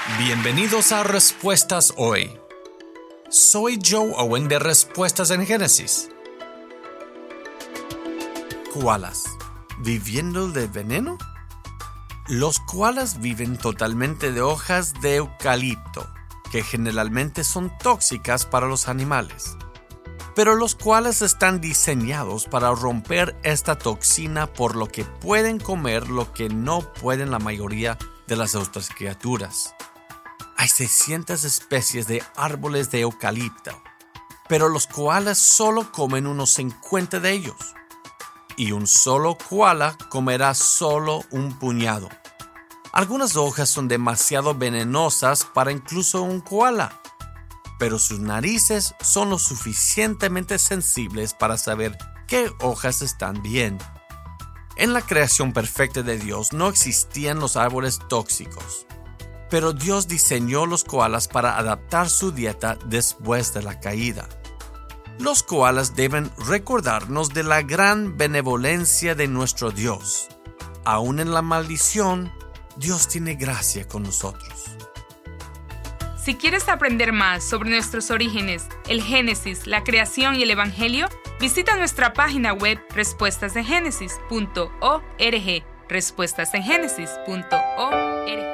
Bienvenidos a Respuestas Hoy. Soy Joe Owen de Respuestas en Génesis. Koalas, ¿viviendo de veneno? Los koalas viven totalmente de hojas de eucalipto, que generalmente son tóxicas para los animales. Pero los koalas están diseñados para romper esta toxina, por lo que pueden comer lo que no pueden la mayoría de las otras criaturas. Hay 600 especies de árboles de eucalipto, pero los koalas solo comen unos 50 de ellos. Y un solo koala comerá solo un puñado. Algunas hojas son demasiado venenosas para incluso un koala, pero sus narices son lo suficientemente sensibles para saber qué hojas están bien. En la creación perfecta de Dios no existían los árboles tóxicos, pero Dios diseñó los koalas para adaptar su dieta después de la caída. Los koalas deben recordarnos de la gran benevolencia de nuestro Dios. Aún en la maldición, Dios tiene gracia con nosotros. Si quieres aprender más sobre nuestros orígenes, el Génesis, la creación y el Evangelio, visita nuestra página web respuestasengenesis.org. respuestasengenesis.org